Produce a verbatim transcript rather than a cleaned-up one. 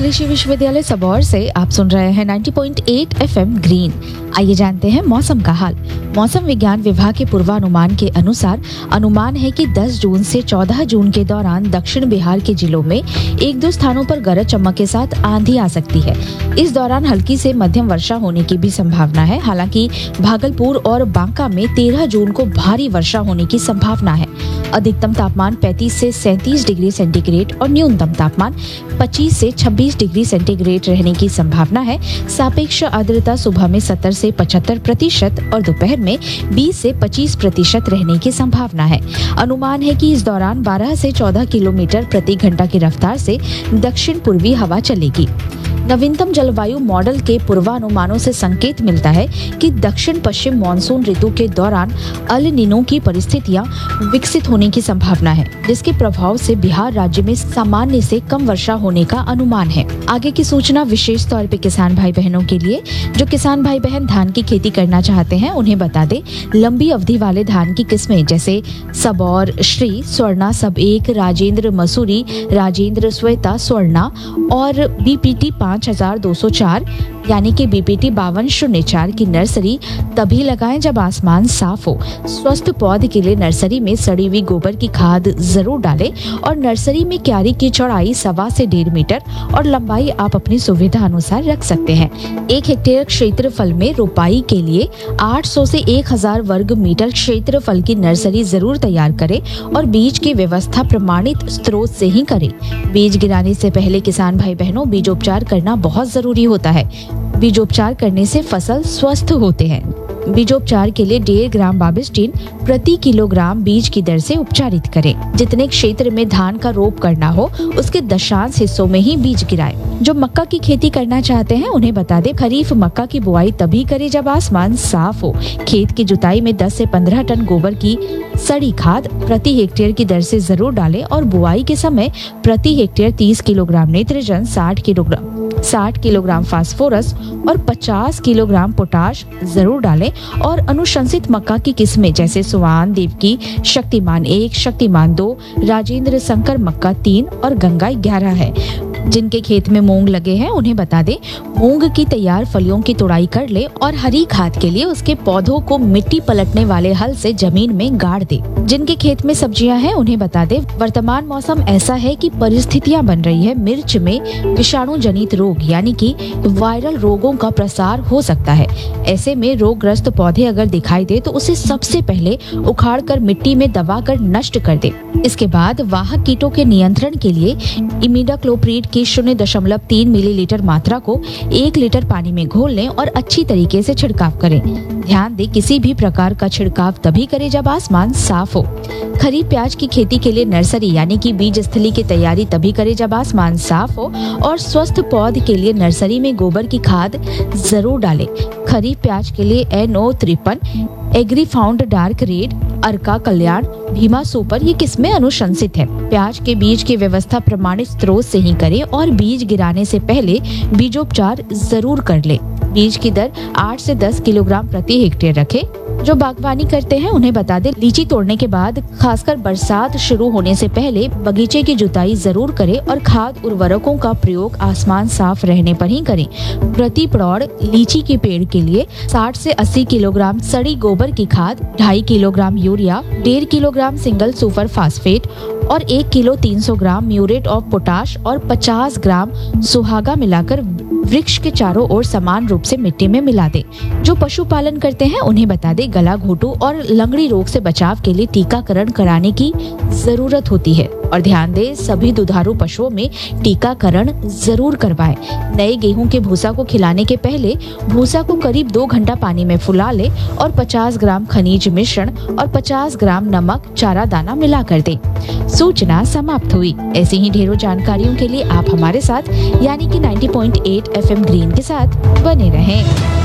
कृषि विश्वविद्यालय सबौर से आप सुन रहे हैं नब्बे पॉइंट आठ एफएम ग्रीन। आइए जानते हैं मौसम का हाल। मौसम विज्ञान विभाग के पूर्वानुमान के अनुसार अनुमान है कि दस जून से चौदह जून के दौरान दक्षिण बिहार के जिलों में एक दो स्थानों पर गरज चमक के साथ आंधी आ सकती है। इस दौरान हल्की से मध्यम वर्षा होने की भी संभावना है। हालांकि भागलपुर और बांका में तेरह जून को भारी वर्षा होने की संभावना है। अधिकतम तापमान पैंतीस से सैंतीस डिग्री सेंटीग्रेड और न्यूनतम तापमान पच्चीस से छब्बीस डिग्री सेंटीग्रेड रहने की संभावना है। सापेक्ष आर्द्रता सुबह में सत्तर से पचहत्तर प्रतिशत और दोपहर में बीस से पच्चीस प्रतिशत रहने की संभावना है। अनुमान है कि इस दौरान बारह से चौदह किलोमीटर प्रति घंटा की रफ्तार से दक्षिण पूर्वी हवा चलेगी। नवीनतम जलवायु मॉडल के पूर्वानुमानों से संकेत मिलता है कि दक्षिण पश्चिम मानसून ऋतु के दौरान अल नीनो की परिस्थितियां विकसित होने की संभावना है, जिसके प्रभाव से बिहार राज्य में सामान्य से कम वर्षा होने का अनुमान है। आगे की सूचना विशेष तौर पे किसान भाई बहनों के लिए। जो किसान भाई बहन धान की खेती करना चाहते हैं उन्हें बता दें, लंबी अवधि वाले धान की किस्में जैसे सबौर, श्री, स्वर्णा सब एक, राजेंद्र मसूरी, राजेंद्र श्वेता, स्वर्णा और बीपीटी पाँच हजार दो सौ चार यानी कि बीपीटी बावन शून्य चार की नर्सरी तभी लगाएं जब आसमान साफ हो। स्वस्थ पौध के लिए नर्सरी में सड़ी हुई गोबर की खाद जरूर डालें और नर्सरी में क्यारी की चौड़ाई सवा से डेढ़ मीटर और लंबाई आप अपनी सुविधा अनुसार रख सकते हैं। एक हेक्टेयर क्षेत्रफल में रोपाई के लिए आठ सौ से एक हजार वर्ग मीटर क्षेत्रफल की नर्सरी जरूर तैयार करें और बीज की व्यवस्था प्रमाणित स्रोत से ही करें। बीज गिराने से पहले किसान भाई बहनों बीजोपचार करना बहुत जरूरी होता है। बीजोपचार करने से फसल स्वस्थ होते हैं। बीजोपचार के लिए डेढ़ ग्राम बाबिस्टिन प्रति किलोग्राम बीज की दर से उपचारित करें। जितने क्षेत्र में धान का रोप करना हो उसके दशांश हिस्सों में ही बीज गिराएं। जो मक्का की खेती करना चाहते हैं उन्हें बता दें, खरीफ मक्का की बुआई तभी करें जब आसमान साफ हो। खेत की जुताई में दस से पंद्रह टन गोबर की सड़ी खाद प्रति हेक्टेयर की दर से जरूर डालें और बुआई के समय प्रति हेक्टेयर तीस किलोग्राम नेत्रजन, साठ किलोग्राम साठ किलोग्राम फास्फोरस और पचास किलोग्राम पोटाश जरूर डालें। और अनुशंसित मक्का की किस्में जैसे सुवान, देवकी, शक्तिमान एक, शक्तिमान दो, राजेंद्र शंकर मक्का तीन और गंगा ग्यारह है। जिनके खेत में मूंग लगे हैं उन्हें बता दें, मूंग की तैयार फलियों की तोड़ाई कर ले और हरी खाद के लिए उसके पौधों को मिट्टी पलटने वाले हल से जमीन में गाड़ दे। जिनके खेत में सब्जियां हैं उन्हें बता दें, वर्तमान मौसम ऐसा है कि परिस्थितियां बन रही है मिर्च में विषाणु जनित रोग यानी कि वायरल रोगों का प्रसार हो सकता है। ऐसे में रोगग्रस्त पौधे अगर दिखाई दे तो उसे सबसे पहले उखाड़ कर मिट्टी में दबा कर नष्ट कर दे। इसके बाद वाहक कीटों के नियंत्रण के लिए इमिडाक्लोप्रिड की शून्य दशमलव तीन मिलीलीटर मात्रा को एक लीटर पानी में घोल लें और अच्छी तरीके से छिड़काव करें। ध्यान दें, किसी भी प्रकार का छिड़काव तभी करें जब आसमान साफ हो। खरीफ प्याज की खेती के लिए नर्सरी यानी कि बीज स्थली की तैयारी तभी करें जब आसमान साफ हो और स्वस्थ पौध के लिए नर्सरी में गोबर की खाद जरूर डालें। खरीफ प्याज के लिए एन ओ तिरपन, एग्रीफाउंड डार्क रेड, अर्का कल्याण, भीमा सुपर ये किस्में अनुशंसित है। प्याज के बीज की व्यवस्था प्रमाणित स्रोत से ही करें और बीज गिराने से पहले बीजोपचार जरूर कर ले। बीज की दर आठ से दस किलोग्राम प्रति हेक्टेयर रखें। जो बागवानी करते हैं उन्हें बता दें, लीची तोड़ने के बाद खासकर बरसात शुरू होने से पहले बगीचे की जुताई जरूर करें और खाद उर्वरकों का प्रयोग आसमान साफ रहने पर ही करें। प्रति प्लॉट लीची के पेड़ के लिए साठ से अस्सी किलोग्राम सड़ी गोबर की खाद, ढाई किलोग्राम यूरिया, डेढ़ किलोग्राम सिंगल सुपर फास्फेट और एक किलो तीन सौ ग्राम म्यूरेट ऑफ पोटाश और पचास ग्राम सुहागा मिलाकर वृक्ष के चारों ओर समान रूप से मिट्टी में मिला दे। जो पशुपालन करते हैं उन्हें बता दे, गला घोटू और लंगड़ी रोग से बचाव के लिए टीकाकरण कराने की जरूरत होती है और ध्यान दें, सभी दुधारू पशुओं में टीकाकरण जरूर करवाएं। नए गेहूं के भूसा को खिलाने के पहले भूसा को करीब दो घंटा पानी में फुला ले और पचास ग्राम खनिज मिश्रण और पचास ग्राम नमक चारा दाना मिला कर दे। सूचना समाप्त हुई। ऐसी ही ढेरों जानकारियों के लिए आप हमारे साथ यानी कि नब्बे पॉइंट आठ एफएम ग्रीन के साथ बने रहें।